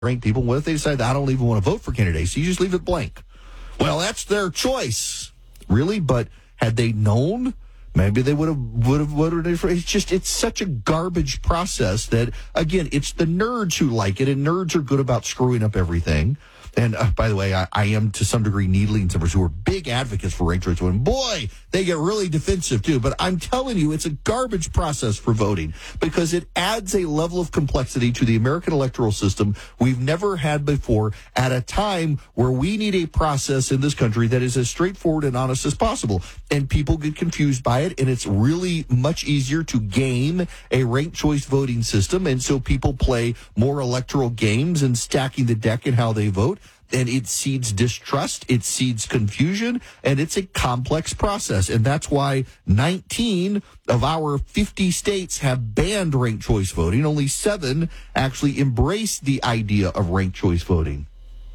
ranked people. What if they decide I don't even want to vote for candidates? You just leave it blank. Well, that's their choice, really. But had they known, maybe they would have voted. It's such a garbage process that, again, it's the nerds who like it, and nerds are good about screwing up everything. And by the way, I am to some degree needling some who are big advocates for ranked choice voting. Boy, they get really defensive too. But I'm telling you, it's a garbage process for voting because it adds a level of complexity to the American electoral system we've never had before at a time where we need a process in this country that is as straightforward and honest as possible. And people get confused by it, and it's really much easier to game a ranked choice voting system. And so people play more electoral games and stacking the deck in how they vote. And it seeds distrust, it seeds confusion, and it's a complex process. And that's why 19 of our 50 states have banned ranked choice voting. Only 7 actually embrace the idea of ranked choice voting.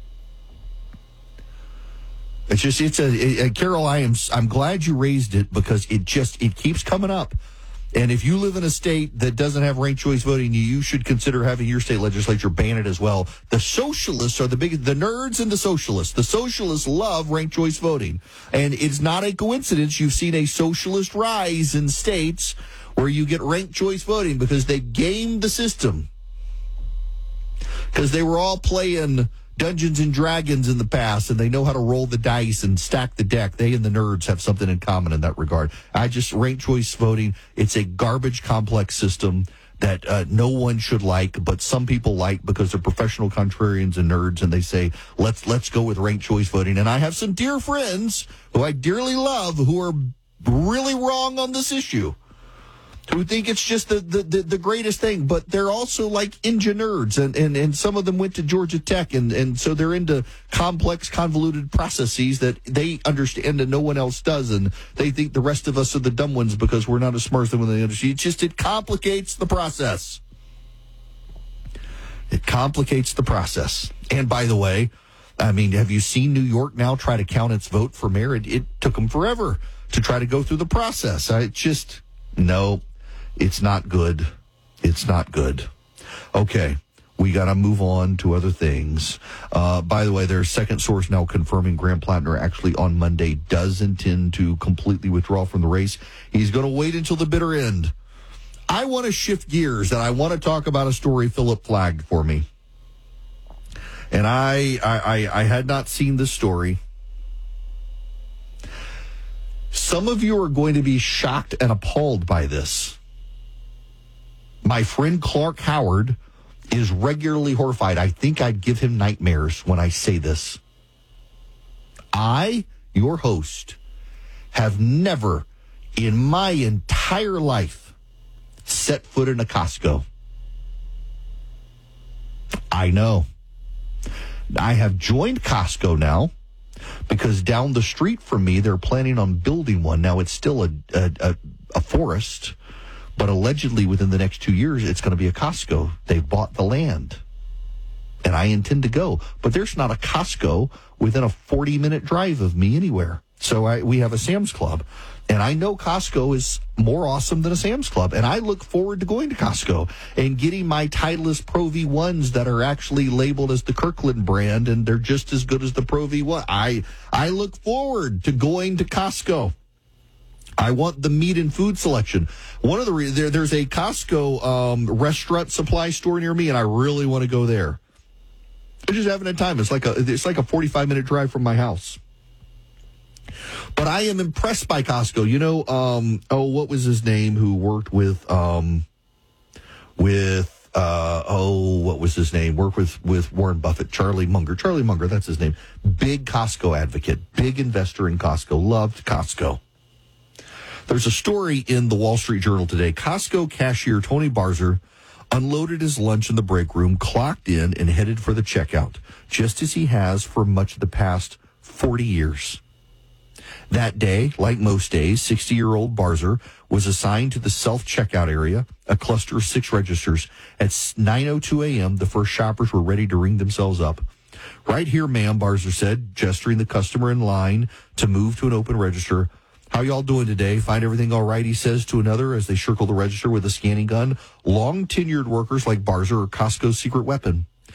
Carol, I'm glad you raised it because it keeps coming up. And if you live in a state that doesn't have ranked choice voting, you should consider having your state legislature ban it as well. The socialists are the nerds and the socialists. The socialists love ranked choice voting. And it's not a coincidence you've seen a socialist rise in states where you get ranked choice voting because they gamed the system. Because they were all playing Dungeons and Dragons in the past, and they know how to roll the dice and stack the deck. They and the nerds have something in common in that regard. Ranked choice voting, it's a garbage complex system that no one should like, but some people like because they're professional contrarians and nerds, and they say, let's go with ranked choice voting. And I have some dear friends who I dearly love who are really wrong on this issue, who think it's just the greatest thing, but they're also like nerds, and some of them went to Georgia Tech, and so they're into complex, convoluted processes that they understand and no one else does, and they think the rest of us are the dumb ones because we're not as smart as them when they understand. It complicates the process. It complicates the process. And by the way, I mean, have you seen New York now try to count its vote for mayor? It took them forever to try to go through the process. No. It's not good. It's not good. Okay, we got to move on to other things. By the way, there's second source now confirming Graham Plattner actually on Monday does intend to completely withdraw from the race. He's going to wait until the bitter end. I want to shift gears, and I want to talk about a story Philip flagged for me. And I had not seen this story. Some of you are going to be shocked and appalled by this. My friend Clark Howard is regularly horrified. I think I'd give him nightmares when I say this. I, your host, have never in my entire life set foot in a Costco. I know. I have joined Costco now because down the street from me, they're planning on building one. Now, it's still a forest. But allegedly, within the next 2 years, it's going to be a Costco. They've bought the land. And I intend to go. But there's not a Costco within a 40-minute drive of me anywhere. So we have a Sam's Club. And I know Costco is more awesome than a Sam's Club. And I look forward to going to Costco and getting my Titleist Pro V1s that are actually labeled as the Kirkland brand, and they're just as good as the Pro V1. I look forward to going to Costco. I want the meat and food selection. One of the there's a Costco restaurant supply store near me, and I really want to go there. I'm just having a time. It's like a 45-minute drive from my house. But I am impressed by Costco. You know, what was his name who worked with what was his name? Worked with Warren Buffett, Charlie Munger. Charlie Munger, that's his name. Big Costco advocate, big investor in Costco, loved Costco. There's a story in the Wall Street Journal today. Costco cashier Tony Barzer unloaded his lunch in the break room, clocked in, and headed for the checkout, just as he has for much of the past 40 years. That day, like most days, 60-year-old Barzer was assigned to the self-checkout area, a cluster of 6 registers. At 9:02 a.m., the first shoppers were ready to ring themselves up. "Right here, ma'am," Barzer said, gesturing the customer in line to move to an open register. "How y'all doing today? Find everything all right?" he says to another as they circle the register with a scanning gun. Long-tenured workers like Barzer are Costco's secret weapon.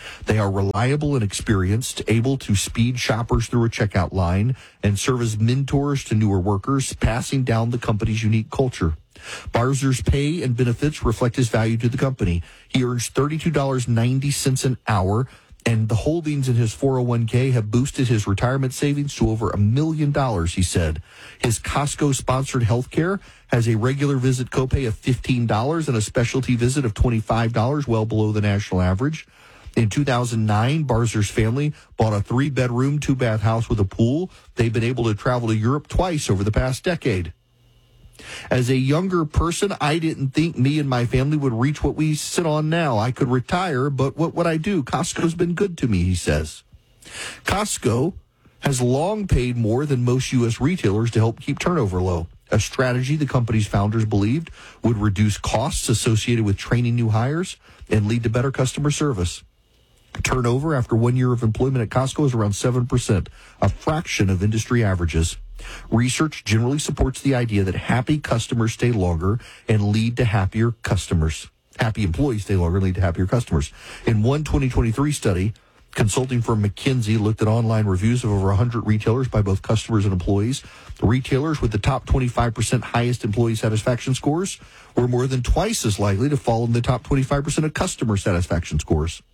They are reliable and experienced, able to speed shoppers through a checkout line and serve as mentors to newer workers, passing down the company's unique culture. Barzer's pay and benefits reflect his value to the company. He earns $32.90 an hour, and the holdings in his 401k have boosted his retirement savings to over $1 million, he said. His Costco-sponsored health care has a regular visit copay of $15 and a specialty visit of $25, well below the national average. In 2009, Barzer's family bought a 3-bedroom, 2-bath house with a pool. They've been able to travel to Europe twice over the past decade. As a younger person, I didn't think me and my family would reach what we sit on now. I could retire, but what would I do? Costco's been good to me, he says. Costco has long paid more than most U.S. retailers to help keep turnover low, a strategy the company's founders believed would reduce costs associated with training new hires and lead to better customer service. Turnover after 1 year of employment at Costco is around 7%, a fraction of industry averages. Research generally supports the idea that happy customers stay longer and lead to happier customers. Happy employees stay longer and lead to happier customers. In one 2023 study, consulting firm McKinsey looked at online reviews of over 100 retailers by both customers and employees. The retailers with the top 25% highest employee satisfaction scores were more than twice as likely to fall in the top 25% of customer satisfaction scores.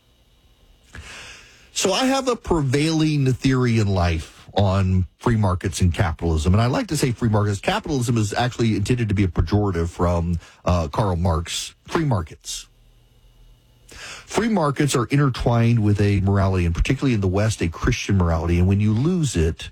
So I have a prevailing theory in life on free markets and capitalism. And I like to say free markets. Capitalism is actually intended to be a pejorative from Karl Marx. Free markets. Free markets are intertwined with a morality, and particularly in the West, a Christian morality. And when you lose it,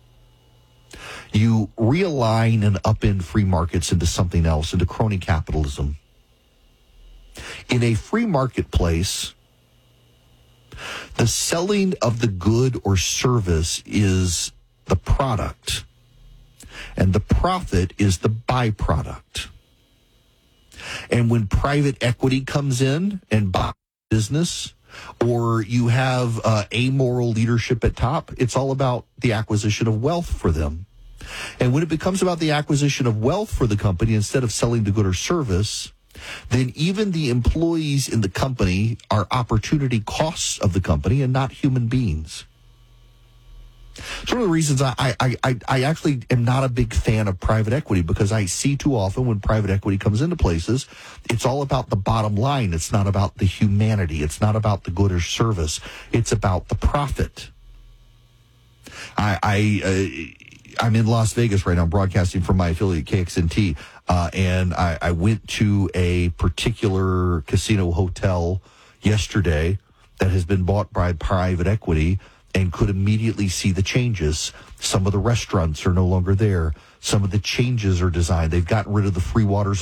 you realign and upend free markets into something else, into crony capitalism. In a free marketplace, the selling of the good or service is the product, and the profit is the byproduct. And when private equity comes in and buys business, or you have amoral leadership at top, it's all about the acquisition of wealth for them. And when it becomes about the acquisition of wealth for the company instead of selling the good or service, then even the employees in the company are opportunity costs of the company and not human beings. It's one of the reasons I actually am not a big fan of private equity, because I see too often when private equity comes into places, it's all about the bottom line. It's not about the humanity. It's not about the good or service. It's about the profit. I'm in Las Vegas right now, broadcasting from my affiliate KXNT, and I went to a particular casino hotel yesterday that has been bought by private equity and could immediately see the changes. Some of the restaurants are no longer there. Some of the changes are designed. They've gotten rid of the free water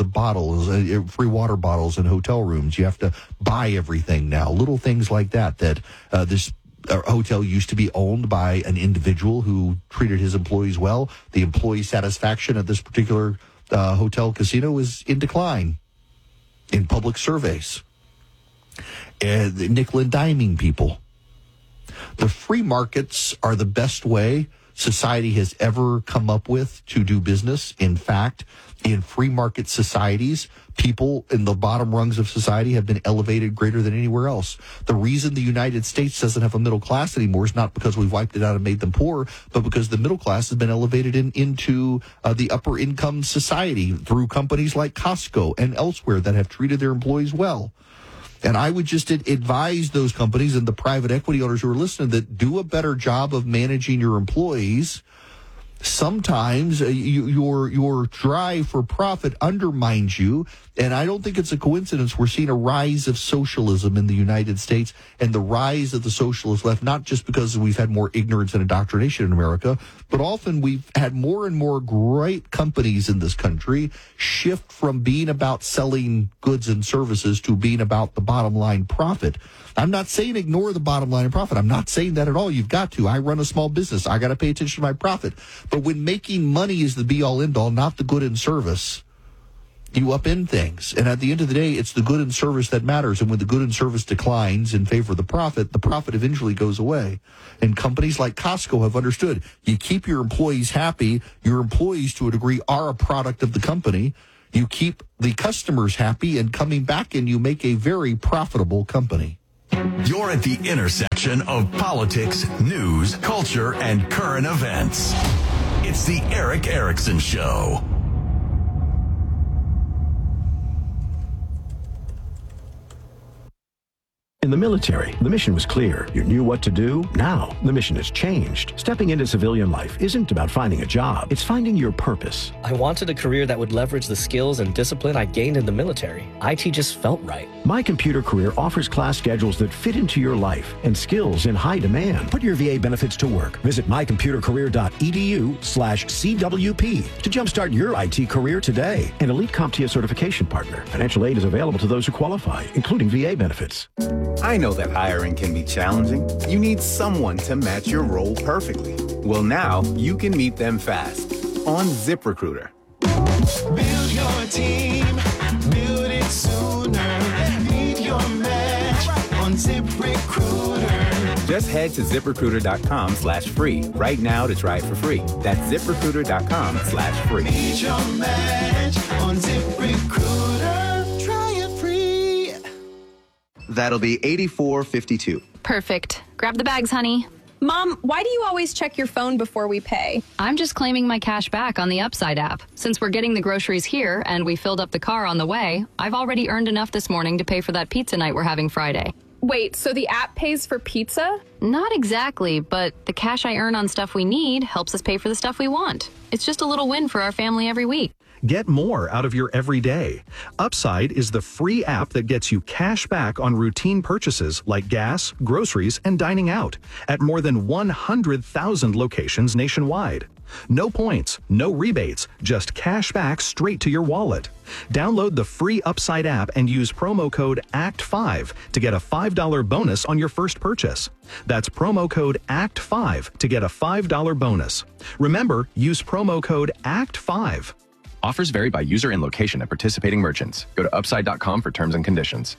bottles in hotel rooms. You have to buy everything now. Little things like that this hotel used to be owned by an individual who treated his employees well. The employee satisfaction at this particular hotel casino is in decline in public surveys. And the nickel and diming people. The free markets are the best way society has ever come up with to do business. In fact, in free market societies, people in the bottom rungs of society have been elevated greater than anywhere else. The reason the United States doesn't have a middle class anymore is not because we've wiped it out and made them poor, but because the middle class has been elevated into the upper income society through companies like Costco and elsewhere that have treated their employees well. And I would just advise those companies and the private equity owners who are listening that do a better job of managing your employees. Sometimes your drive for profit undermines you, and I don't think it's a coincidence we're seeing a rise of socialism in the United States and the rise of the socialist left, not just because we've had more ignorance and indoctrination in America, but often we've had more and more great companies in this country shift from being about selling goods and services to being about the bottom line profit. I'm not saying ignore the bottom line and profit. I'm not saying that at all. You've got to. I run a small business. I got to pay attention to my profit. But when making money is the be-all, end-all, not the good and service, you upend things. And at the end of the day, it's the good and service that matters. And when the good and service declines in favor of the profit eventually goes away. And companies like Costco have understood you keep your employees happy. Your employees, to a degree, are a product of the company. You keep the customers happy and coming back, and you make a very profitable company. You're at the intersection of politics, news, culture, and current events. It's the Erick Erickson Show. In the military, the mission was clear. You knew what to do. Now, the mission has changed. Stepping into civilian life isn't about finding a job. It's finding your purpose. I wanted a career that would leverage the skills and discipline I gained in the military. IT just felt right. My Computer Career offers class schedules that fit into your life and skills in high demand. Put your VA benefits to work. Visit mycomputercareer.edu/CWP to jumpstart your IT career today. An elite CompTIA certification partner. Financial aid is available to those who qualify, including VA benefits. I know that hiring can be challenging. You need someone to match your role perfectly. Well, now you can meet them fast on ZipRecruiter. Build your team, build it sooner. Meet your match on ZipRecruiter. Just head to ZipRecruiter.com/free right now to try it for free. That's ZipRecruiter.com/free. Meet your match on ZipRecruiter. Try it free. That'll be $84.52. Perfect. Grab the bags, honey. Mom, why do you always check your phone before we pay? I'm just claiming my cash back on the Upside app. Since we're getting the groceries here and we filled up the car on the way, I've already earned enough this morning to pay for that pizza night we're having Friday. Wait, so the app pays for pizza? Not exactly, but the cash I earn on stuff we need helps us pay for the stuff we want. It's just a little win for our family every week. Get more out of your everyday. Upside is the free app that gets you cash back on routine purchases like gas, groceries, and dining out at more than 100,000 locations nationwide. No points, no rebates, just cash back straight to your wallet. Download the free Upside app and use promo code ACT5 to get a $5 bonus on your first purchase. That's promo code ACT5 to get a $5 bonus. Remember, use promo code ACT5. Offers vary by user and location at participating merchants. Go to upside.com for terms and conditions.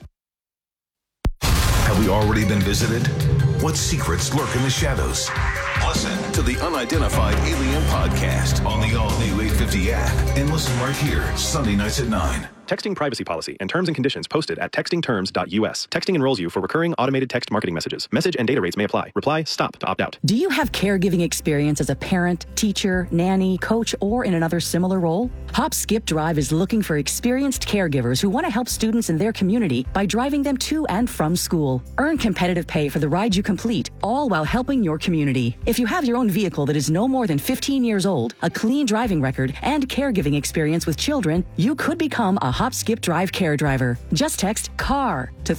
Have we already been visited? What secrets lurk in the shadows? Listen to the Unidentified Alien Podcast on the all-new 850 app and listen right here, Sunday nights at 9. Texting privacy policy and terms and conditions posted at textingterms.us. Texting enrolls you for recurring automated text marketing messages. Message and data rates may apply. Reply STOP to opt out. Do you have caregiving experience as a parent, teacher, nanny, coach, or in another similar role? Hop Skip Drive is looking for experienced caregivers who want to help students in their community by driving them to and from school. Earn competitive pay for the ride you complete, all while helping your community. If you have your own vehicle that is no more than 15 years old, a clean driving record, and caregiving experience with children, you could become a Hop Skip Drive care driver. Just text CAR to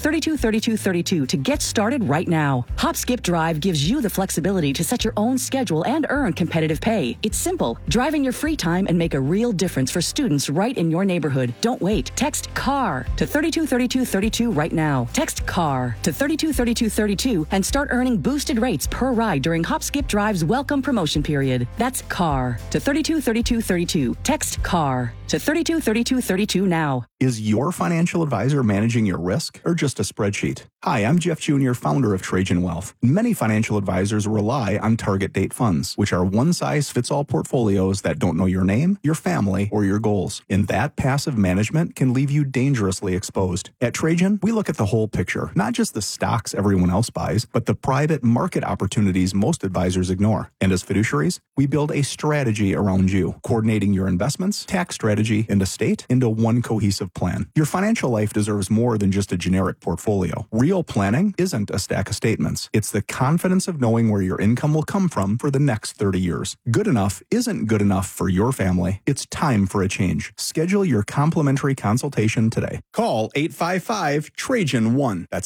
323232 to get started right now. Hop Skip Drive gives you the flexibility to set your own schedule and earn competitive pay. It's simple. Drive in your free time and make a real difference for students right in your neighborhood. Don't wait. Text CAR to 323232 right now. Text CAR to 323232 and start earning boosted rates per ride during Hop Skip Drive's welcome promotion period. That's CAR to 323232. Text CAR to 323232 now. Is your financial advisor managing your risk or just a spreadsheet? Hi, I'm Jeff Jr., founder of Trajan Wealth. Many financial advisors rely on target date funds, which are one-size-fits-all portfolios that don't know your name, your family, or your goals. And that passive management can leave you dangerously exposed. At Trajan, we look at the whole picture, not just the stocks everyone else buys, but the private market opportunities most advisors ignore. And as fiduciaries, we build a strategy around you, coordinating your investments, tax strategy, and estate into one cohesive plan. Your financial life deserves more than just a generic portfolio. Real planning isn't a stack of statements. It's the confidence of knowing where your income will come from for the next 30 years. Good enough isn't good enough for your family. It's time for a change. Schedule your complimentary consultation today. Call 855-TRAJAN-1. That's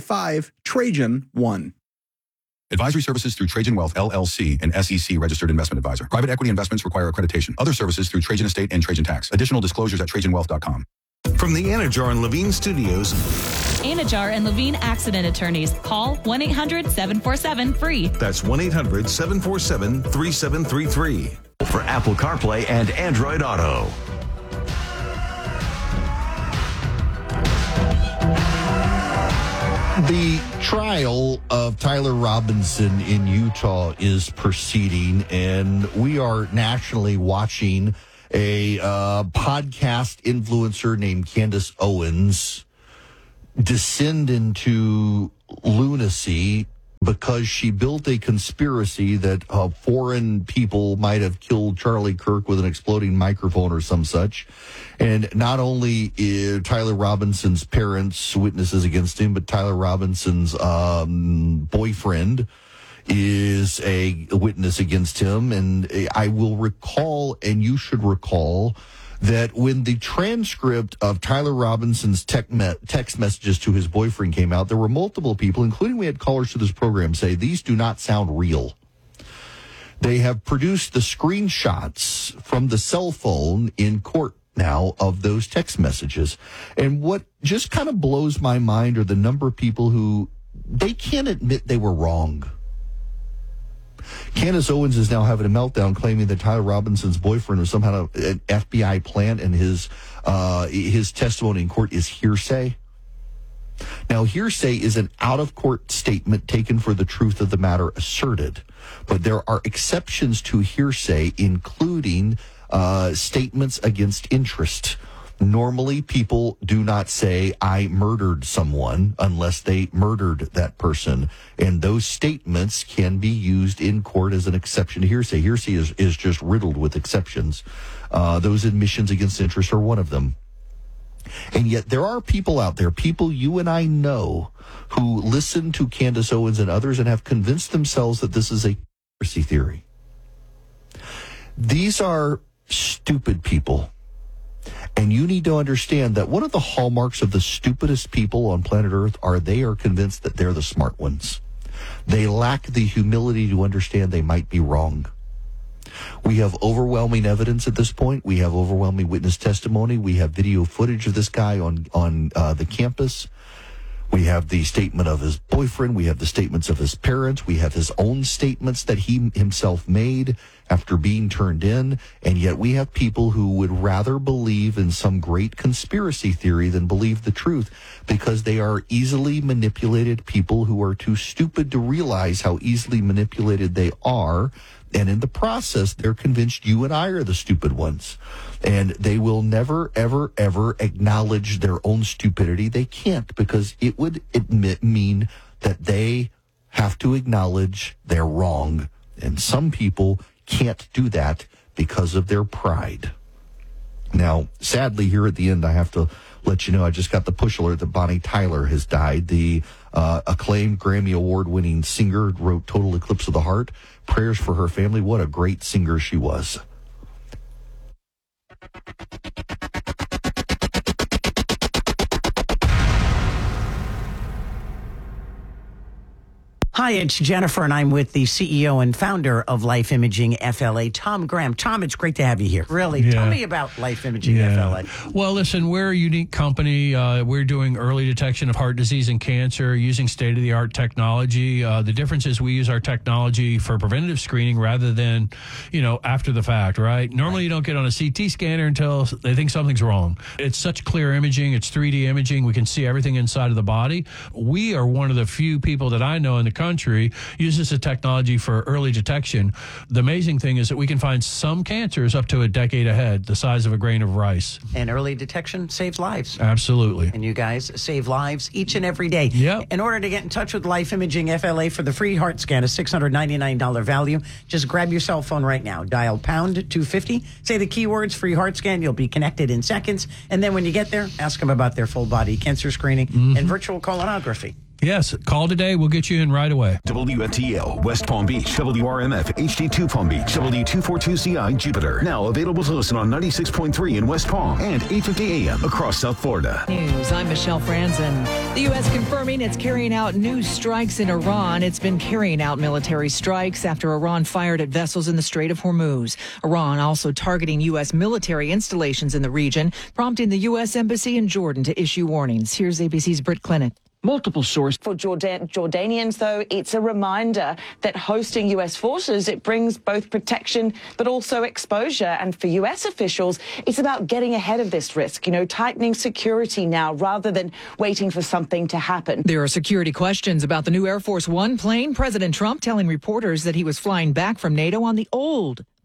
855-TRAJAN-1. Advisory services through Trajan Wealth, LLC, an SEC registered investment advisor. Private equity investments require accreditation. Other services through Trajan Estate and Trajan Tax. Additional disclosures at TrajanWealth.com. From the Anajar and Levine Studios. Anajar and Levine Accident Attorneys. Call 1-800-747-FREE. That's 1-800-747-3733. For Apple CarPlay and Android Auto. The trial of Tyler Robinson in Utah is proceeding, and we are nationally watching a podcast influencer named Candace Owens descend into lunacy because she built a conspiracy that foreign people might have killed Charlie Kirk with an exploding microphone or some such. And not only is Tyler Robinson's parents witnesses against him, but Tyler Robinson's boyfriend is a witness against him. And I will recall, and you should recall, that when the transcript of Tyler Robinson's text messages to his boyfriend came out, there were multiple people, including we had callers to this program, say these do not sound real. They have produced the screenshots from the cell phone in court now of those text messages. And what just kind of blows my mind are the number of people who they can't admit they were wrong. Candace Owens is now having a meltdown claiming that Tyler Robinson's boyfriend was somehow an FBI plant and his testimony in court is hearsay. Now, hearsay is an out-of-court statement taken for the truth of the matter asserted. But there are exceptions to hearsay, including statements against interest. Normally, people do not say, I murdered someone, unless they murdered that person. And those statements can be used in court as an exception to hearsay. Hearsay is just riddled with exceptions. Those admissions against interest are one of them. And yet there are people out there, people you and I know, who listen to Candace Owens and others and have convinced themselves that this is a conspiracy theory. These are stupid people. And you need to understand that one of the hallmarks of the stupidest people on planet Earth are they are convinced that they're the smart ones. They lack the humility to understand they might be wrong. We have overwhelming evidence at this point. We have overwhelming witness testimony. We have video footage of this guy on the campus. We have the statement of his boyfriend. We have the statements of his parents. We have his own statements that he himself made after being turned in. And yet we have people who would rather believe in some great conspiracy theory than believe the truth because they are easily manipulated people who are too stupid to realize how easily manipulated they are. And in the process, they're convinced you and I are the stupid ones. And they will never, ever, ever acknowledge their own stupidity. They can't because it would mean that they have to acknowledge they're wrong. And some people can't do that because of their pride. Now, sadly, here at the end, I have to let you know, I just got the push alert that Bonnie Tyler has died. The acclaimed Grammy Award-winning singer wrote Total Eclipse of the Heart. Prayers for her family. What a great singer she was. Hi, it's Jennifer, and I'm with the CEO and founder of Life Imaging FLA, Tom Graham. Tom, it's great to have you here. Really, tell me about Life Imaging FLA. Well, listen, we're a unique company. We're doing early detection of heart disease and cancer using state-of-the-art technology. The difference is we use our technology for preventative screening rather than, after the fact, right? Normally, you don't get on a CT scanner until they think something's wrong. It's such clear imaging. It's 3D imaging. We can see everything inside of the body. We are one of the few people that I know in the country uses the technology for early detection. The amazing thing is that we can find some cancers up to a decade ahead, the size of a grain of rice. And early detection saves lives. Absolutely. And you guys save lives each and every day. Yep. In order to get in touch with Life Imaging FLA for the free heart scan, a $699 value, just grab your cell phone right now. Dial pound 250, say the keywords free heart scan. You'll be connected in seconds. And then when you get there, ask them about their full body cancer screening and virtual colonography. Yes, call today. We'll get you in right away. WFTL, West Palm Beach, WRMF, HD2 Palm Beach, W242CI, Jupiter. Now available to listen on 96.3 in West Palm and 850 AM across South Florida. News, I'm Michelle Franzen. The U.S. confirming it's carrying out new strikes in Iran. It's been carrying out military strikes after Iran fired at vessels in the Strait of Hormuz. Iran also targeting U.S. military installations in the region, prompting the U.S. Embassy in Jordan to issue warnings. Here's ABC's Britt Clinton. Multiple sources. For Jordanians, though, it's a reminder that hosting U.S. forces, it brings both protection but also exposure. And for U.S. officials, it's about getting ahead of this risk, tightening security now rather than waiting for something to happen. There are security questions about the new Air Force One plane. President Trump telling reporters that he was flying back from NATO on the old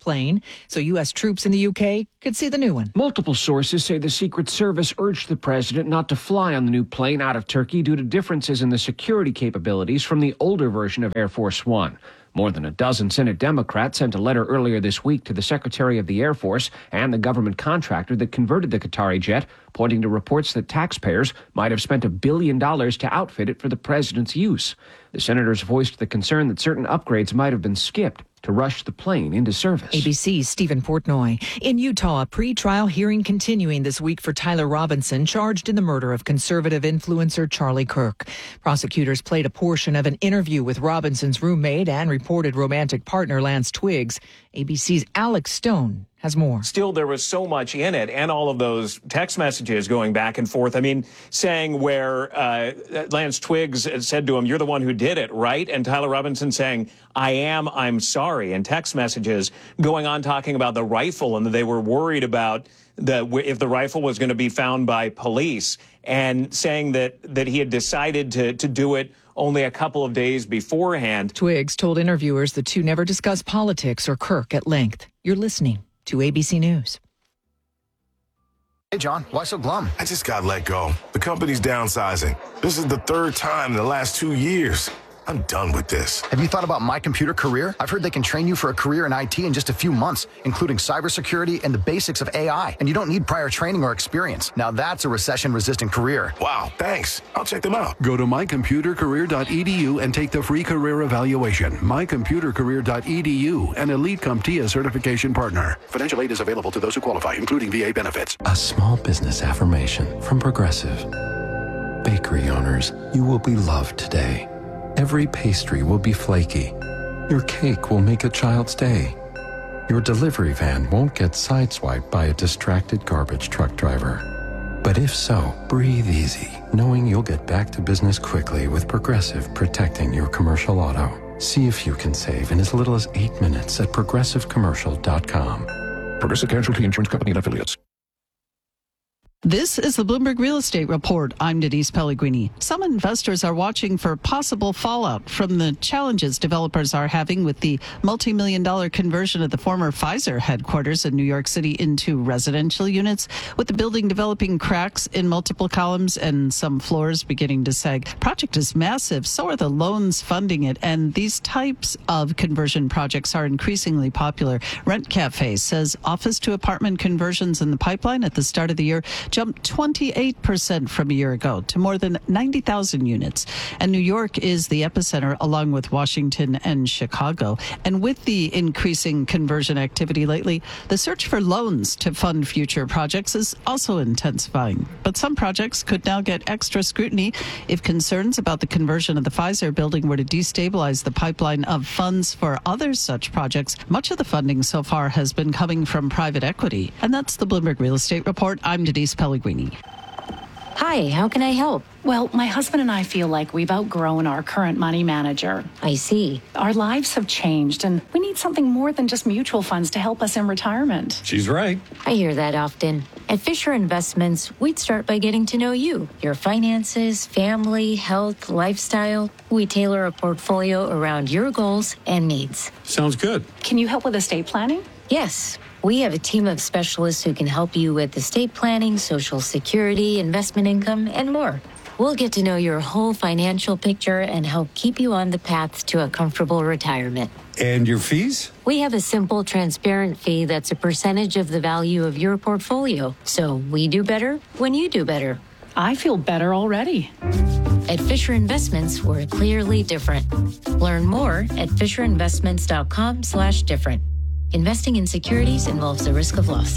plane so U.S. troops in the UK could see the new one. Multiple sources say the Secret Service urged the president not to fly on the new plane out of Turkey due to differences in the security capabilities from the older version of Air Force One. More than a dozen Senate Democrats sent a letter earlier this week to the Secretary of the Air Force and the government contractor that converted the Qatari jet, pointing to reports that taxpayers might have spent $1 billion to outfit it for the president's use. The senators voiced the concern that certain upgrades might have been skipped to rush the plane into service. ABC's Stephen Portnoy. In Utah, a pre-trial hearing continuing this week for Tyler Robinson, charged in the murder of conservative influencer Charlie Kirk. Prosecutors played a portion of an interview with Robinson's roommate and reported romantic partner Lance Twiggs. ABC's Alex Stone has more. Still, there was so much in it, and all of those text messages going back and forth. I mean, saying where Lance Twiggs said to him, "You're the one who did it, right?" And Tyler Robinson saying, I'm sorry. And text messages going on talking about the rifle and that they were worried about if the rifle was going to be found by police, and saying that he had decided to do it only a couple of days beforehand. Twiggs told interviewers the two never discussed politics or Kirk at length. You're listening to ABC News. Hey, John, why so glum? I just got let go. The company's downsizing. This is the third time in the last 2 years. I'm done with this. Have you thought about My Computer Career? I've heard they can train you for a career in IT in just a few months, including cybersecurity and the basics of AI. And you don't need prior training or experience. Now that's a recession-resistant career. Wow, thanks. I'll check them out. Go to mycomputercareer.edu and take the free career evaluation. mycomputercareer.edu, an Elite CompTIA certification partner. Financial aid is available to those who qualify, including VA benefits. A small business affirmation from Progressive. Bakery owners, you will be loved today. Every pastry will be flaky. Your cake will make a child's day. Your delivery van won't get sideswiped by a distracted garbage truck driver. But if so, breathe easy, knowing you'll get back to business quickly with Progressive protecting your commercial auto. See if you can save in as little as 8 minutes at progressivecommercial.com. Progressive Casualty Insurance Company and Affiliates. This is the Bloomberg Real Estate Report. I'm Denise Pellegrini. Some investors are watching for possible fallout from the challenges developers are having with the multi-million-dollar conversion of the former Pfizer headquarters in New York City into residential units, with the building developing cracks in multiple columns and some floors beginning to sag. Project is massive, so are the loans funding it, and these types of conversion projects are increasingly popular. Rent Cafe says office-to-apartment conversions in the pipeline at the start of the year jumped 28% from a year ago to more than 90,000 units. And New York is the epicenter, along with Washington and Chicago. And with the increasing conversion activity lately, the search for loans to fund future projects is also intensifying. But some projects could now get extra scrutiny if concerns about the conversion of the Pfizer building were to destabilize the pipeline of funds for other such projects. Much of the funding so far has been coming from private equity. And that's the Bloomberg Real Estate Report. I'm Denise Pellegrini. Hi, how can I help? Well, my husband and I feel like we've outgrown our current money manager. I see. Our lives have changed, and we need something more than just mutual funds to help us in retirement. She's right. I hear that often. At Fisher Investments, we'd start by getting to know you, your finances, family, health, lifestyle. We tailor a portfolio around your goals and needs. Sounds good. Can you help with estate planning? Yes. We have a team of specialists who can help you with estate planning, Social Security, investment income, and more. We'll get to know your whole financial picture and help keep you on the path to a comfortable retirement. And your fees? We have a simple, transparent fee that's a percentage of the value of your portfolio. So we do better when you do better. I feel better already. At Fisher Investments, we're clearly different. Learn more at fisherinvestments.com/different. Investing in securities involves the risk of loss.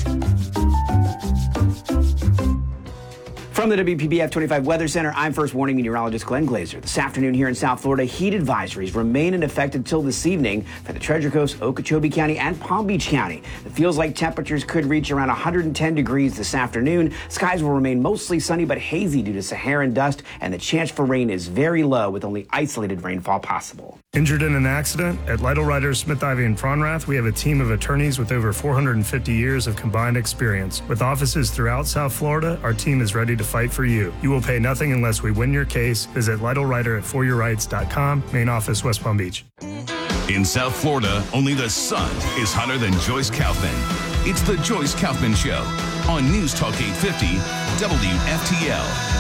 From the WPBF 25 Weather Center, I'm First Warning Meteorologist Glenn Glazer. This afternoon here in South Florida, heat advisories remain in effect until this evening for the Treasure Coast, Okeechobee County, and Palm Beach County. It feels like temperatures could reach around 110 degrees this afternoon. Skies will remain mostly sunny but hazy due to Saharan dust, and the chance for rain is very low with only isolated rainfall possible. Injured in an accident? At Lytle Writers, Smith, Ivy, and Fronrath, we have a team of attorneys with over 450 years of combined experience. With offices throughout South Florida, our team is ready to fight for you. You will pay nothing unless we win your case. Visit Lytle Writer at foryourrights.com. Main office, West Palm Beach. In South Florida, only the sun is hotter than Joyce Kaufman. It's the Joyce Kaufman Show on News Talk 850 WFTL.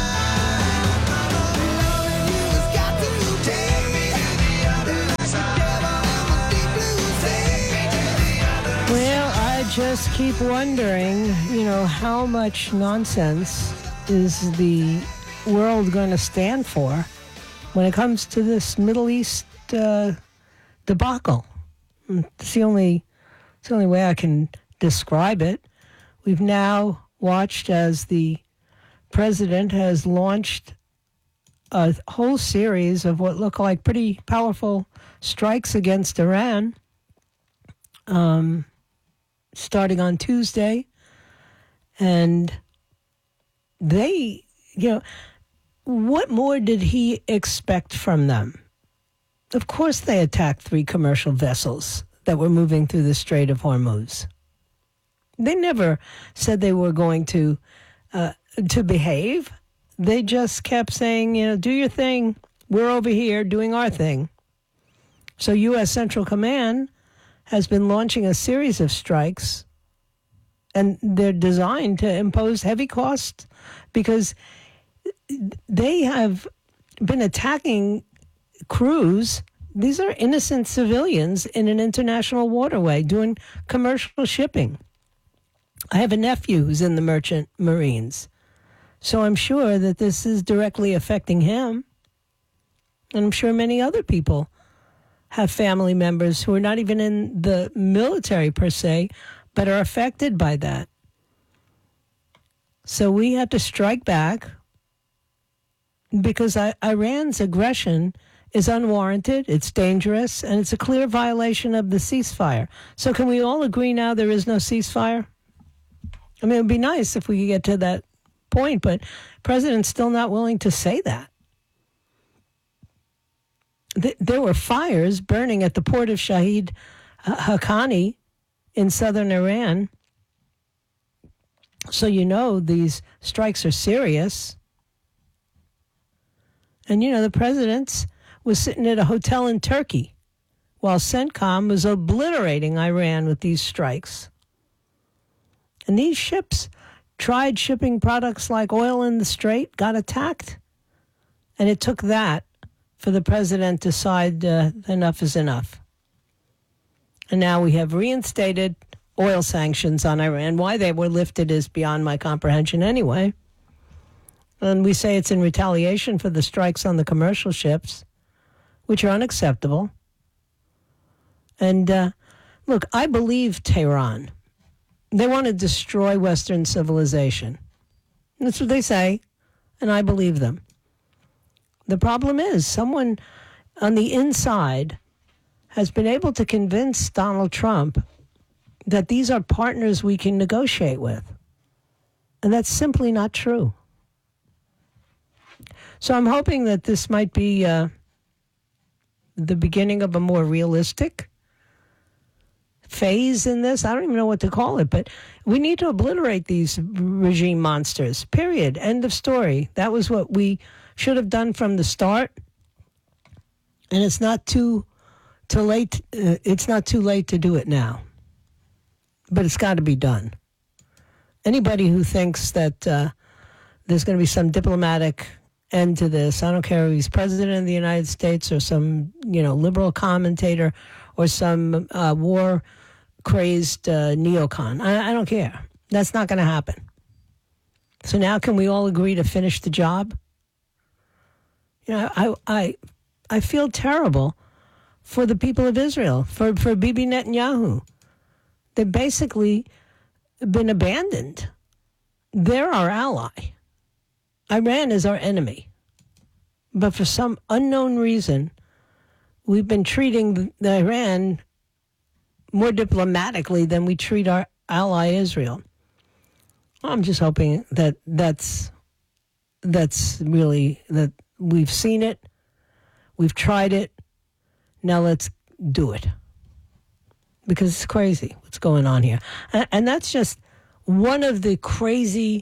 Well, I just keep wondering, how much nonsense is the world going to stand for when it comes to this Middle East debacle. It's the only way I can describe it. We've now watched as the president has launched a whole series of what look like pretty powerful strikes against Iran, starting on Tuesday. And they, what more did he expect from them? Of course they attacked 3 commercial vessels that were moving through the Strait of Hormuz. They never said they were going to behave. They just kept saying, do your thing. We're over here doing our thing. So U.S. Central Command has been launching a series of strikes, and they're designed to impose heavy costs because they have been attacking crews. These are innocent civilians in an international waterway doing commercial shipping. I have a nephew who's in the Merchant Marines, so I'm sure that this is directly affecting him. And I'm sure many other people have family members who are not even in the military per se, but are affected by that. So we have to strike back because Iran's aggression is unwarranted, it's dangerous, and it's a clear violation of the ceasefire. So can we all agree now there is no ceasefire? I mean, it would be nice if we could get to that point, but the president's still not willing to say that. There were fires burning at the port of Shahid Haqqani in southern Iran. So these strikes are serious. And the president was sitting at a hotel in Turkey while CENTCOM was obliterating Iran with these strikes. And these ships tried shipping products like oil in the Strait, got attacked. And it took that for the president to decide enough is enough. And now we have reinstated oil sanctions on Iran. Why they were lifted is beyond my comprehension anyway. And we say it's in retaliation for the strikes on the commercial ships, which are unacceptable. And look, I believe Tehran. They want to destroy Western civilization. That's what they say, and I believe them. The problem is someone on the inside has been able to convince Donald Trump that these are partners we can negotiate with. And that's simply not true. So I'm hoping that this might be the beginning of a more realistic phase in this. I don't even know what to call it, but we need to obliterate these regime monsters, period. End of story. That was what we should have done from the start. And it's not too late. It's not too late to do it now. But it's got to be done. Anybody who thinks that there's going to be some diplomatic end to this, I don't care if he's president of the United States or some, liberal commentator or some war-crazed neocon. I don't care. That's not going to happen. So now can we all agree to finish the job? I feel terrible for the people of Israel, for Bibi Netanyahu. They've basically been abandoned. They're our ally. Iran is our enemy. But for some unknown reason, we've been treating Iran more diplomatically than we treat our ally Israel. I'm just hoping that that's really, that we've seen it, we've tried it, now let's do it. Because it's crazy what's going on here. And that's just one of the crazy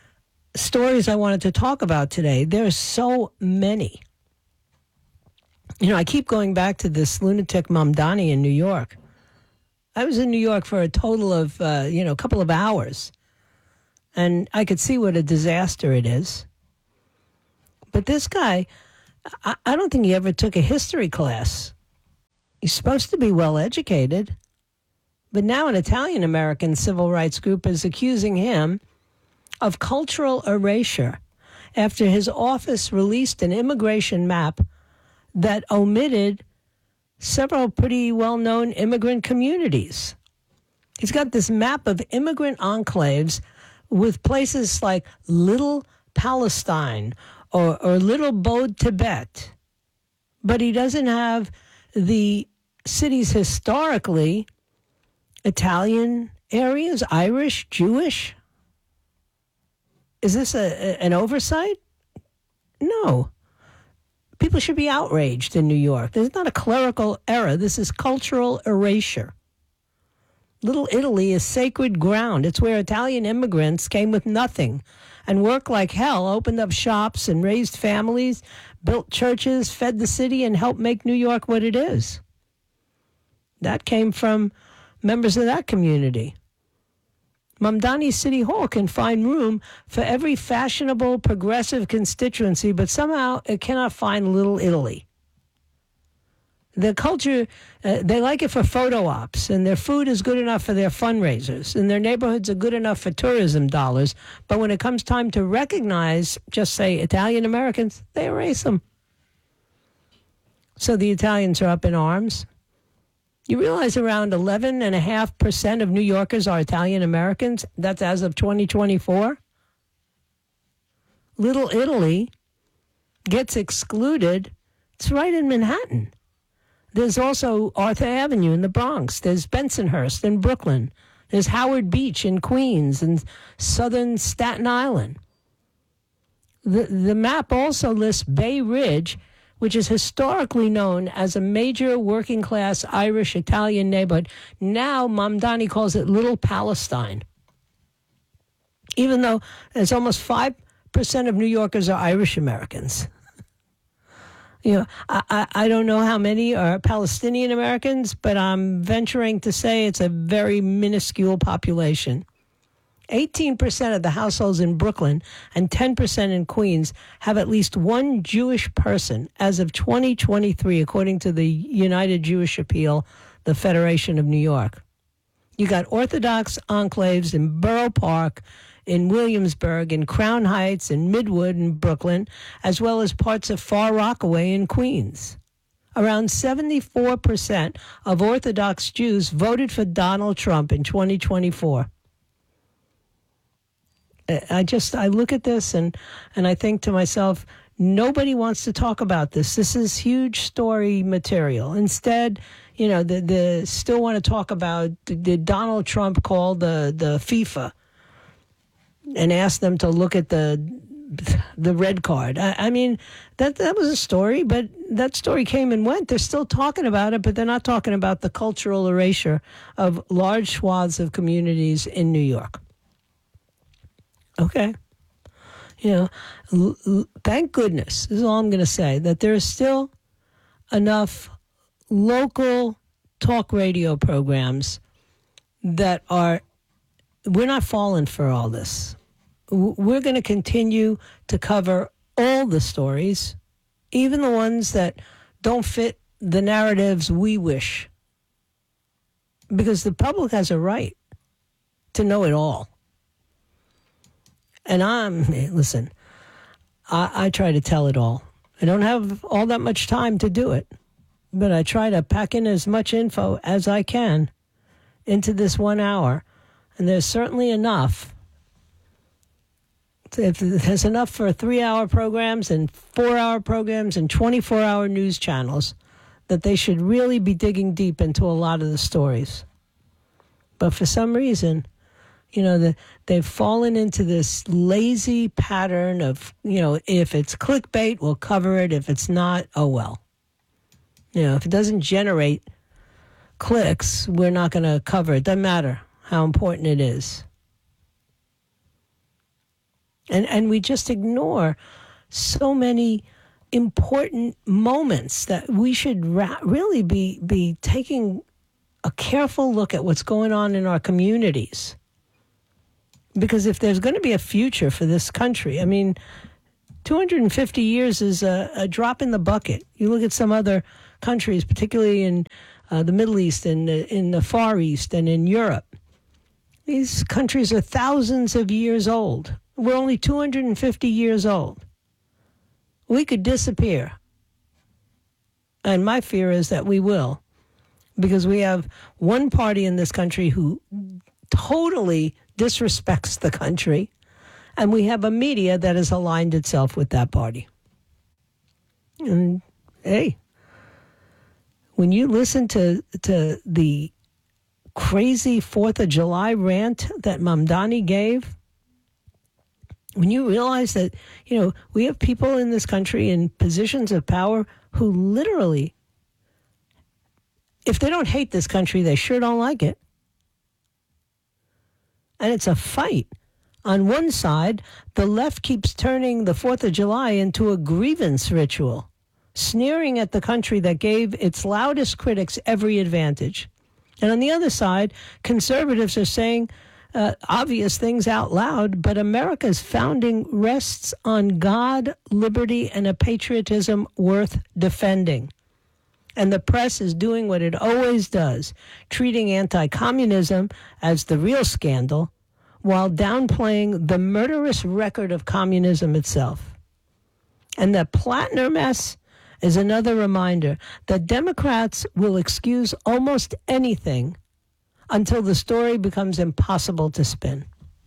stories I wanted to talk about today. There's so many. I keep going back to this lunatic Mamdani in New York. I was in New York for a total of, a couple of hours. And I could see what a disaster it is. But this guy, I don't think he ever took a history class. He's supposed to be well educated. But now an Italian-American civil rights group is accusing him of cultural erasure after his office released an immigration map that omitted several pretty well-known immigrant communities. He's got this map of immigrant enclaves with places like Little Palestine or Little Bode, Tibet. But he doesn't have the cities historically Italian areas, Irish, Jewish. Is this an oversight? No. People should be outraged in New York. This is not a clerical error. This is cultural erasure. Little Italy is sacred ground. It's where Italian immigrants came with nothing and worked like hell, opened up shops and raised families, built churches, fed the city, and helped make New York what it is. That came from members of that community. Mamdani City Hall can find room for every fashionable, progressive constituency, but somehow it cannot find Little Italy. The culture, they like it for photo ops, and their food is good enough for their fundraisers, and their neighborhoods are good enough for tourism dollars. But when it comes time to recognize, just say, Italian Americans, they erase them. So the Italians are up in arms. You realize around 11.5% of New Yorkers are Italian Americans? That's as of 2024. Little Italy gets excluded. It's right in Manhattan. There's also Arthur Avenue in the Bronx. There's Bensonhurst in Brooklyn. There's Howard Beach in Queens and southern Staten Island. The map also lists Bay Ridge, which is historically known as a major working-class Irish-Italian neighborhood. Now Mamdani calls it Little Palestine. Even though there's almost 5% of New Yorkers are Irish Americans. I don't know how many are Palestinian Americans, but I'm venturing to say it's a very minuscule population. 18% of the households in Brooklyn and 10% in Queens have at least one Jewish person as of 2023, according to the United Jewish Appeal, the Federation of New York. You got Orthodox enclaves in Borough Park, in Williamsburg, in Crown Heights, in Midwood, in Brooklyn, as well as parts of Far Rockaway in Queens. Around 74% of Orthodox Jews voted for Donald Trump in 2024. I look at this and I think to myself, nobody wants to talk about this. This is huge story material. Instead, the still want to talk about, did Donald Trump call the FIFA and ask them to look at the red card? I mean, that was a story, but that story came and went. They're still talking about it, but they're not talking about the cultural erasure of large swaths of communities in New York. Okay. Thank goodness, this is all I'm going to say, that there's still enough local talk radio programs that we're not falling for all this. We're going to continue to cover all the stories, even the ones that don't fit the narratives we wish. Because the public has a right to know it all. And I try to tell it all. I don't have all that much time to do it, but I try to pack in as much info as I can into this 1 hour. And there's certainly enough. If there's enough for 3-hour programs and 4-hour programs and 24-hour news channels, that they should really be digging deep into a lot of the stories. But for some reason, they've fallen into this lazy pattern of, if it's clickbait, we'll cover it. If it's not, oh well. If it doesn't generate clicks, we're not going to cover it. Doesn't matter how important it is. And we just ignore so many important moments that we should really be taking a careful look at what's going on in our communities. Because if there's going to be a future for this country, I mean, 250 years is a drop in the bucket. You look at some other countries, particularly in the Middle East and in the Far East and in Europe. These countries are thousands of years old. We're only 250 years old. We could disappear. And my fear is that we will, because we have one party in this country who totally disrespects the country, and we have a media that has aligned itself with that party. And, hey, when you listen to the crazy 4th of July rant that Mamdani gave, when you realize that, we have people in this country in positions of power who literally, if they don't hate this country, they sure don't like it. And it's a fight. On one side, the left keeps turning the 4th of July into a grievance ritual, sneering at the country that gave its loudest critics every advantage. And on the other side, conservatives are saying obvious things out loud, but America's founding rests on God, liberty, and a patriotism worth defending. And the press is doing what it always does, treating anti-communism as the real scandal, while downplaying the murderous record of communism itself. And the Plattner mess is another reminder that Democrats will excuse almost anything until the story becomes impossible to spin.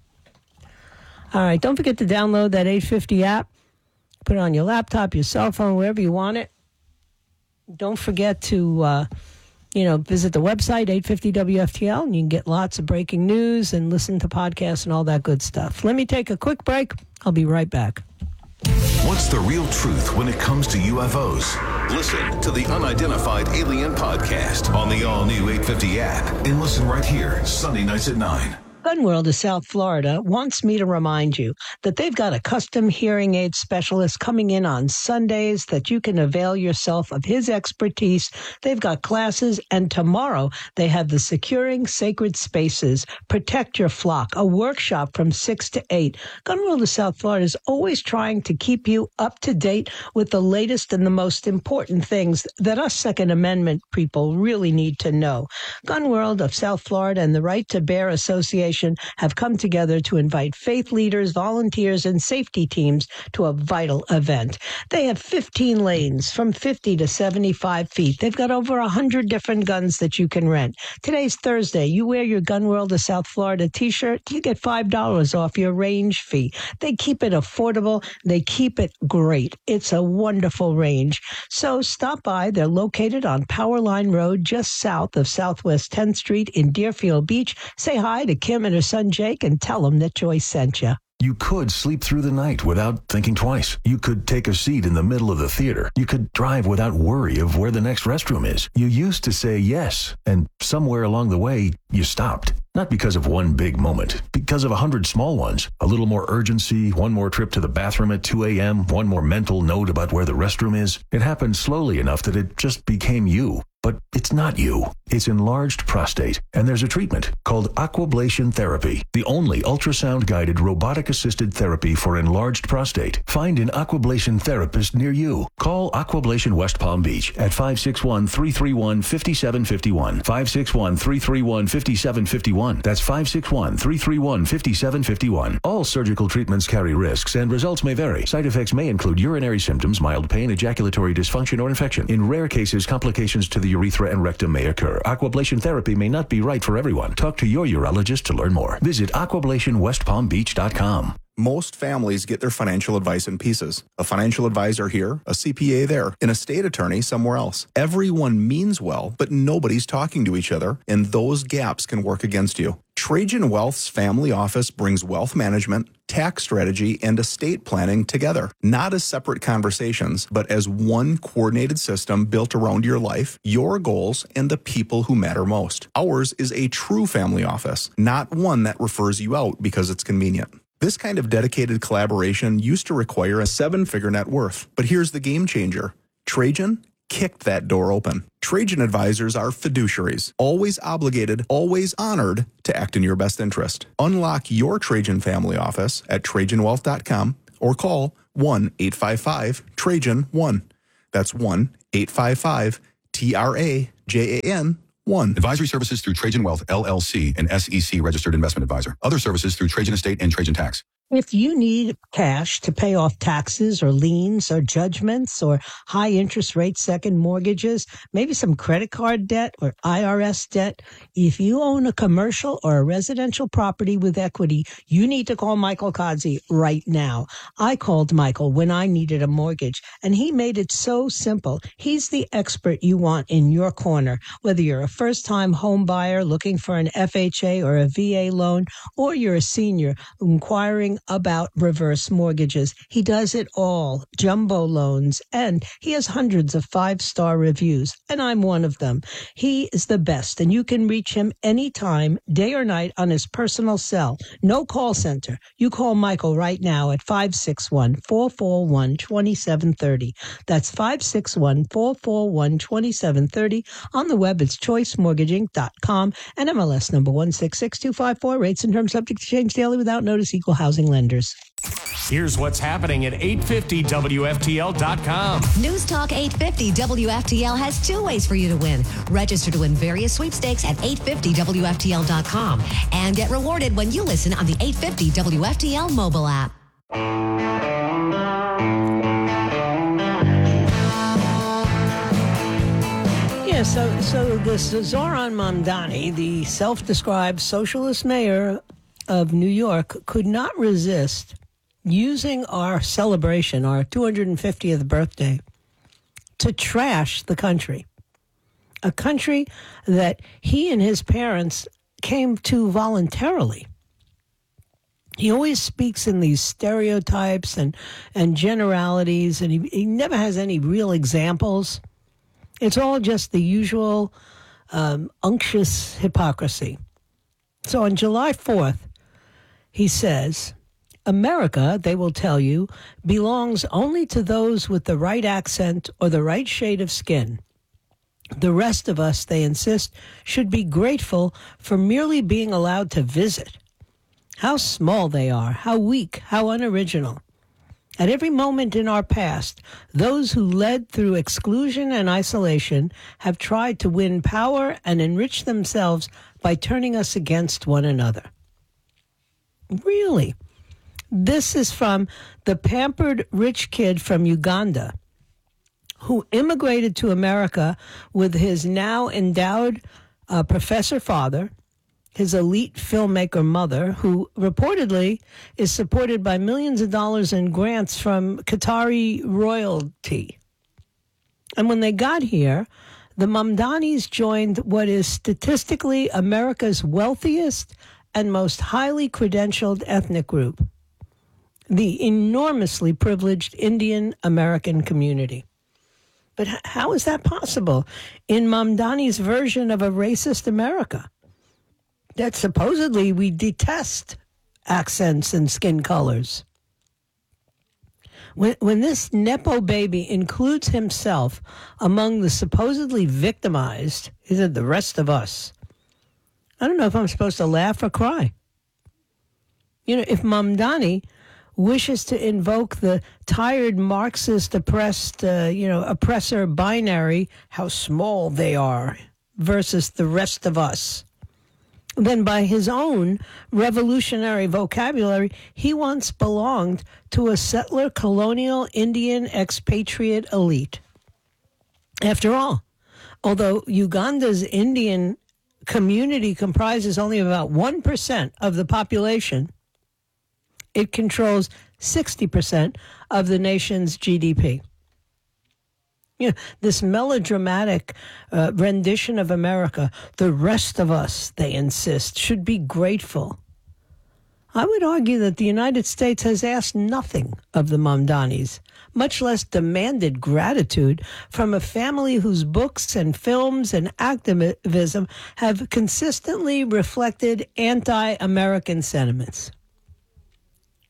All right, don't forget to download that 850 app. Put it on your laptop, your cell phone, wherever you want it. Don't forget to, visit the website, 850WFTL, and you can get lots of breaking news and listen to podcasts and all that good stuff. Let me take a quick break. I'll be right back. What's the real truth when it comes to UFOs? Listen to the Unidentified Alien Podcast on the all-new 850 app and listen right here, Sunday nights at 9. Gun World of South Florida wants me to remind you that they've got a custom hearing aid specialist coming in on Sundays that you can avail yourself of his expertise. They've got classes, and tomorrow they have the Securing Sacred Spaces, Protect Your Flock, a workshop from 6 to 8. Gun World of South Florida is always trying to keep you up to date with the latest and the most important things that us Second Amendment people really need to know. Gun World of South Florida and the Right to Bear Association have come together to invite faith leaders, volunteers, and safety teams to a vital event. They have 15 lanes from 50 to 75 feet. They've got over 100 different guns that you can rent. Today's Thursday. You wear your Gun World of South Florida t-shirt, you get $5 off your range fee. They keep it affordable. They keep it great. It's a wonderful range. So stop by. They're located on Powerline Road, just south of Southwest 10th Street in Deerfield Beach. Say hi to Kim and her son Jake and tell them that Joyce sent you. You could sleep through the night without thinking twice. You could take a seat in the middle of the theater. You could drive without worry of where the next restroom is. You used to say yes, and somewhere along the way, you stopped. Not because of one big moment, because of 100 small ones. A little more urgency, one more trip to the bathroom at 2 a.m., one more mental note about where the restroom is. It happened slowly enough that it just became you. But it's not you. It's enlarged prostate. And there's a treatment called aquablation therapy, the only ultrasound-guided robotic-assisted therapy for enlarged prostate. Find an aquablation therapist near you. Call Aquablation West Palm Beach at 561-331-5751. 561-331-5751. That's 561-331-5751. All surgical treatments carry risks and results may vary. Side effects may include urinary symptoms, mild pain, ejaculatory dysfunction, or infection. In rare cases, complications to the urethra and rectum may occur. Aquablation therapy may not be right for everyone. Talk to your urologist to learn more. Visit aquablationwestpalmbeach.com. Most families get their financial advice in pieces. A financial advisor here, a CPA there, an estate attorney somewhere else. Everyone means well, but nobody's talking to each other, and those gaps can work against you. Trajan Wealth's family office brings wealth management, tax strategy, and estate planning together, not as separate conversations, but as one coordinated system built around your life, your goals, and the people who matter most. Ours is a true family office, not one that refers you out because it's convenient. This kind of dedicated collaboration used to require a 7-figure net worth. But here's the game changer. Trajan kicked that door open. Trajan advisors are fiduciaries, always obligated, always honored to act in your best interest. Unlock your Trajan family office at TrajanWealth.com or call 1-855-TRAJAN-1. That's 1-855-TRAJAN-1. Advisory services through Trajan Wealth, LLC, an SEC registered investment advisor. Other services through Trajan Estate and Trajan Tax. If you need cash to pay off taxes or liens or judgments or high interest rate second mortgages, maybe some credit card debt or IRS debt, if you own a commercial or a residential property with equity, you need to call Michael Kodzie right now. I called Michael when I needed a mortgage, and he made it so simple. He's the expert you want in your corner, whether you're a first-time home buyer looking for an FHA or a VA loan, or you're a senior inquiring about reverse mortgages. He does it all, jumbo loans, and he has hundreds of 5-star reviews, and I'm one of them. He is the best, and you can reach him anytime, day or night, on his personal cell. No call center. You call Michael right now at 561-441-2730. That's 561-441-2730. On the web, it's choicemortgaging.com and MLS number 166254. Rates and terms subject to change daily without notice. Equal housing lenders. Here's what's happening at 850WFTL.com. News Talk 850 WFTL has 2 ways for you to win. Register to win various sweepstakes at 850WFTL.com and get rewarded when you listen on the 850 WFTL mobile app. Yeah, so this Zohran Mamdani, the self-described socialist mayor of New York, could not resist using our celebration, our 250th birthday, to trash the country. A country that he and his parents came to voluntarily. He always speaks in these stereotypes and generalities, and he never has any real examples. It's all just the usual unctuous hypocrisy. So on July 4th, he says, America, they will tell you, belongs only to those with the right accent or the right shade of skin. The rest of us, they insist, should be grateful for merely being allowed to visit. How small they are, how weak, how unoriginal. At every moment in our past, those who led through exclusion and isolation have tried to win power and enrich themselves by turning us against one another. Really? This is from the pampered rich kid from Uganda who immigrated to America with his now endowed professor father, his elite filmmaker mother, who reportedly is supported by millions of dollars in grants from Qatari royalty. And when they got here, the Mamdanis joined what is statistically America's wealthiest and most highly credentialed ethnic group, the enormously privileged Indian American community. But how is that possible in Mamdani's version of a racist America? That supposedly we detest accents and skin colors. When this Nepo baby includes himself among the supposedly victimized, he said, the rest of us, I don't know if I'm supposed to laugh or cry. You know, if Mamdani wishes to invoke the tired Marxist oppressor binary, how small they are versus the rest of us, then by his own revolutionary vocabulary, he once belonged to a settler colonial Indian expatriate elite. After all, although Uganda's Indian community comprises only about 1% of the population, it controls 60% of the nation's GDP. You know, this melodramatic rendition of America, the rest of us, they insist, should be grateful. I would argue that the United States has asked nothing of the Mamdanis, much less demanded gratitude from a family whose books and films and activism have consistently reflected anti-American sentiments.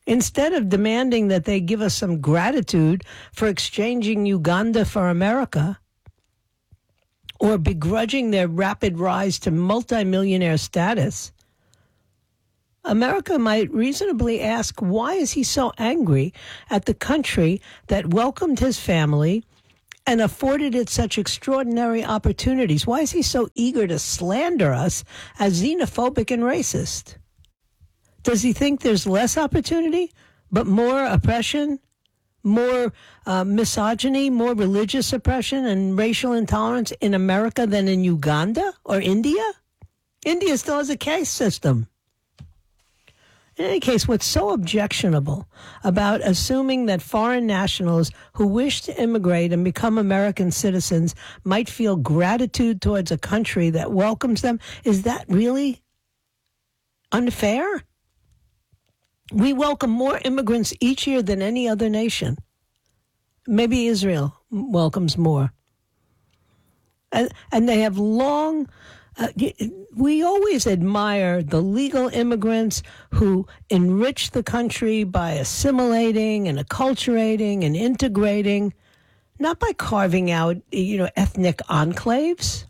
Instead of demanding that they give us some gratitude for exchanging Uganda for America, or begrudging their rapid rise to multimillionaire status, America might reasonably ask, why is he so angry at the country that welcomed his family and afforded it such extraordinary opportunities? Why is he so eager to slander us as xenophobic and racist? Does he think there's less opportunity, but more oppression, more misogyny, more religious oppression and racial intolerance in America than in Uganda or India? India still has a caste system. In any case, what's so objectionable about assuming that foreign nationals who wish to immigrate and become American citizens might feel gratitude towards a country that welcomes them, is that really unfair? We welcome more immigrants each year than any other nation. Maybe Israel welcomes more. And they have long... we always admire the legal immigrants who enrich the country by assimilating and acculturating and integrating, not by carving out, ethnic enclaves.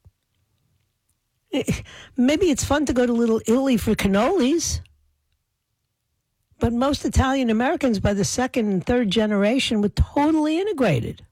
Maybe it's fun to go to Little Italy for cannolis, but most Italian Americans by the second and third generation were totally integrated.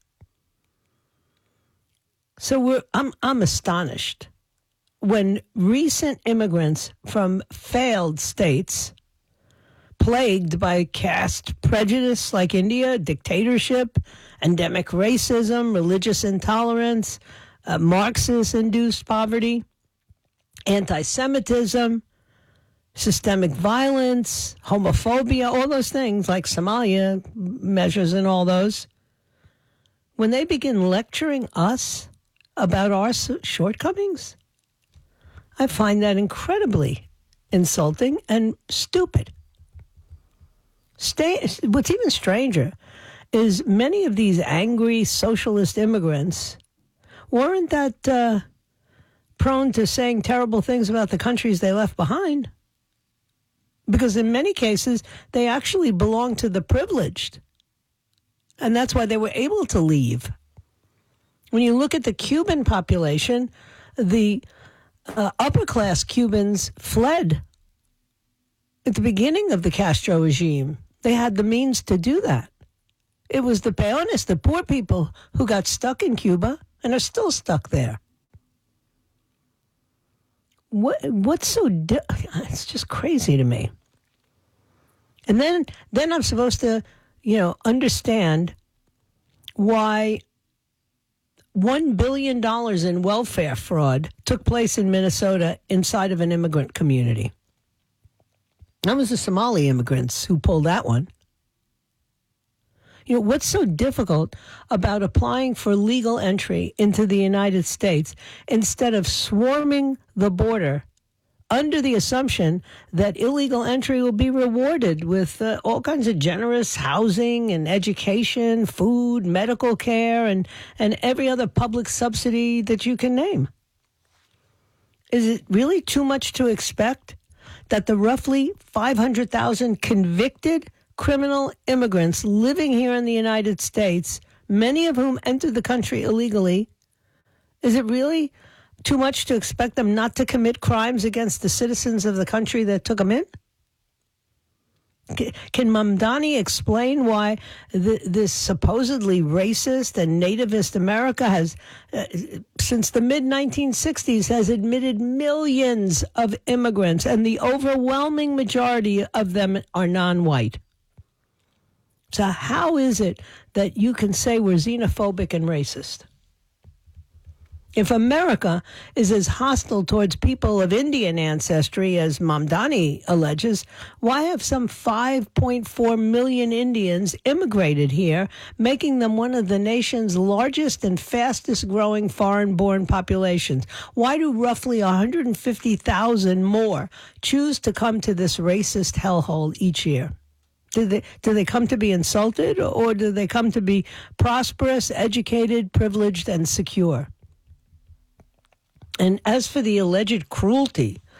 So I'm astonished when recent immigrants from failed states plagued by caste prejudice like India, dictatorship, endemic racism, religious intolerance, Marxist-induced poverty, anti-Semitism, systemic violence, homophobia, all those things like Somalia measures in all those. When they begin lecturing us about our shortcomings, I find that incredibly insulting and stupid. What's even stranger is many of these angry socialist immigrants weren't that prone to saying terrible things about the countries they left behind. Because in many cases, they actually belong to the privileged. And that's why they were able to leave. When you look at the Cuban population, the upper-class Cubans fled at the beginning of the Castro regime. They had the means to do that. It was the peones, the poor people, who got stuck in Cuba and are still stuck there. What's so... it's just crazy to me. And then I'm supposed to, understand why $1 billion in welfare fraud took place in Minnesota inside of an immigrant community. That was the Somali immigrants who pulled that one. What's so difficult about applying for legal entry into the United States instead of swarming the border under the assumption that illegal entry will be rewarded with all kinds of generous housing and education, food, medical care, and every other public subsidy that you can name? Is it really too much to expect that the roughly 500,000 convicted criminal immigrants living here in the United States, many of whom entered the country illegally, is it really too much to expect them not to commit crimes against the citizens of the country that took them in? Can Mamdani explain why this supposedly racist and nativist America has, since the mid-1960s, has admitted millions of immigrants, and the overwhelming majority of them are non-white? So how is it that you can say we're xenophobic and racist? If America is as hostile towards people of Indian ancestry as Mamdani alleges, why have some 5.4 million Indians immigrated here, making them one of the nation's largest and fastest growing foreign-born populations? Why do roughly 150,000 more choose to come to this racist hellhole each year? Do they come to be insulted, or do they come to be prosperous, educated, privileged, and secure? And as for the alleged cruelty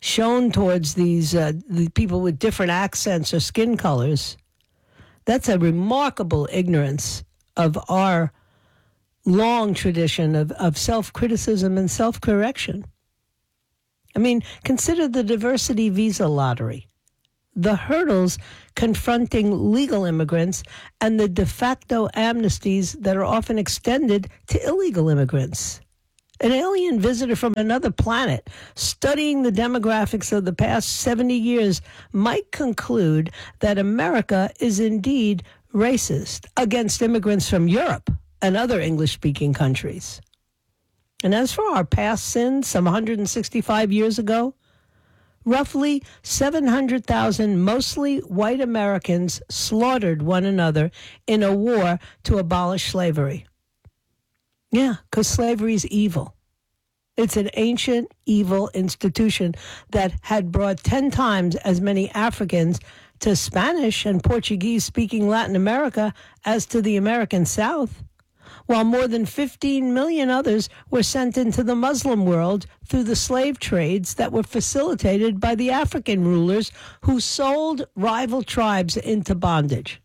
shown towards the people with different accents or skin colors, that's a remarkable ignorance of our long tradition of self-criticism and self-correction. I mean, consider the diversity visa lottery, the hurdles confronting legal immigrants, and the de facto amnesties that are often extended to illegal immigrants. An alien visitor from another planet studying the demographics of the past 70 years might conclude that America is indeed racist against immigrants from Europe and other English-speaking countries. And as for our past sins, some 165 years ago, roughly 700,000 mostly white Americans slaughtered one another in a war to abolish slavery. Yeah, because slavery is evil. It's an ancient, evil institution that had brought 10 times as many Africans to Spanish and Portuguese-speaking Latin America as to the American South, while more than 15 million others were sent into the Muslim world through the slave trades that were facilitated by the African rulers who sold rival tribes into bondage.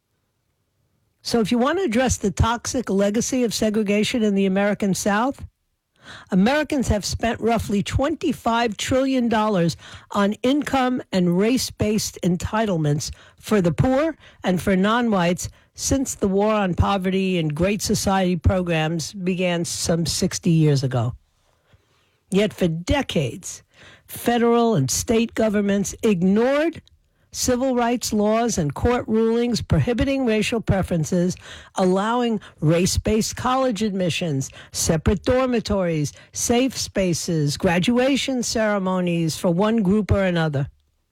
So if you want to address the toxic legacy of segregation in the American South, Americans have spent roughly $25 trillion on income and race-based entitlements for the poor and for non-whites since the War on Poverty and Great Society programs began some 60 years ago. Yet for decades, federal and state governments ignored civil rights laws and court rulings prohibiting racial preferences, allowing race-based college admissions, separate dormitories, safe spaces, graduation ceremonies for one group or another.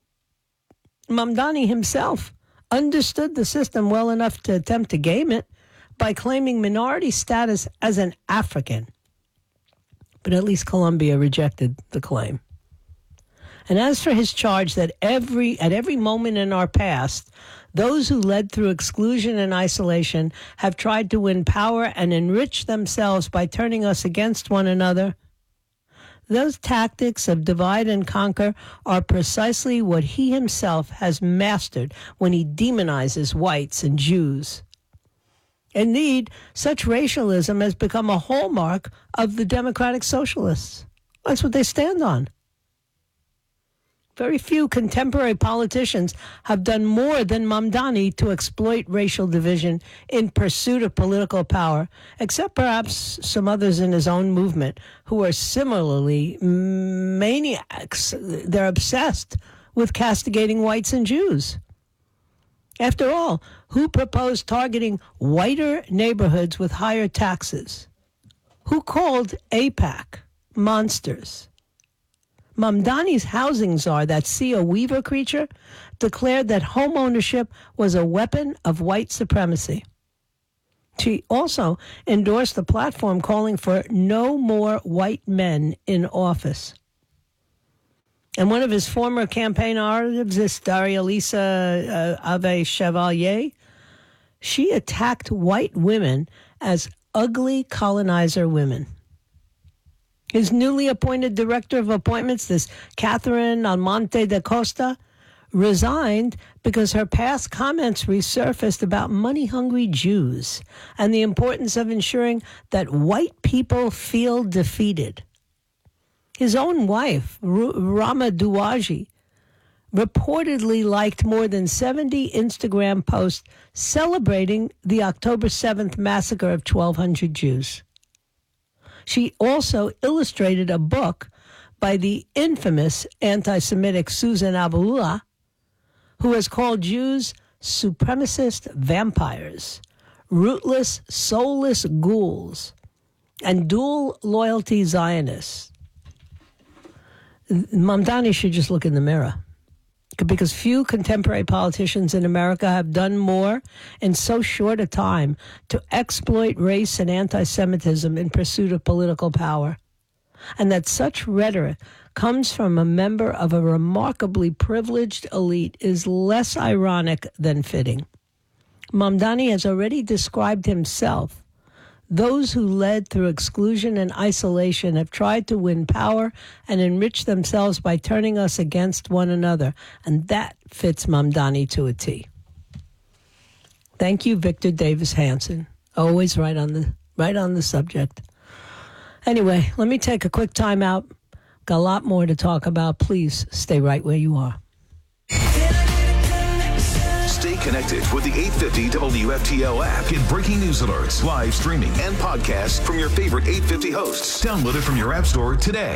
Mamdani himself understood the system well enough to attempt to game it by claiming minority status as an African. But at least Colombia rejected the claim. And as for his charge that at every moment in our past, those who led through exclusion and isolation have tried to win power and enrich themselves by turning us against one another, those tactics of divide and conquer are precisely what he himself has mastered when he demonizes whites and Jews. Indeed, such racialism has become a hallmark of the Democratic Socialists. That's what they stand on. Very few contemporary politicians have done more than Mamdani to exploit racial division in pursuit of political power, except perhaps some others in his own movement who are similarly maniacs. They're obsessed with castigating whites and Jews. After all, who proposed targeting whiter neighborhoods with higher taxes? Who called AIPAC monsters? Mamdani's housing czar, that C.O. Weaver creature, declared that home ownership was a weapon of white supremacy. She also endorsed the platform calling for no more white men in office. And one of his former campaign operatives, this Daria-Lisa Ave Chevalier, she attacked white women as ugly colonizer women. His newly appointed director of appointments, this Catherine Almonte da Costa, resigned because her past comments resurfaced about money-hungry Jews and the importance of ensuring that white people feel defeated. His own wife, Rama Douaji, reportedly liked more than 70 Instagram posts celebrating the October 7th massacre of 1,200 Jews. She also illustrated a book by the infamous anti-Semitic Susan Abu'l, who has called Jews supremacist vampires, rootless, soulless ghouls, and dual loyalty Zionists. Mamdani should just look in the mirror, because few contemporary politicians in America have done more in so short a time to exploit race and anti-Semitism in pursuit of political power. And that such rhetoric comes from a member of a remarkably privileged elite is less ironic than fitting. Mamdani has already described himself, Those who led through exclusion and isolation have tried to win power and enrich themselves by turning us against one another. And that fits Mamdani to a T. Thank you, Victor Davis Hanson. Always right on the subject. Anyway, let me take a quick time out. Got a lot more to talk about. Please stay right where you are. Stay connected with the 850 WFTL app. Get breaking news alerts, live streaming, and podcasts from your favorite 850 hosts. Download it from your app store today.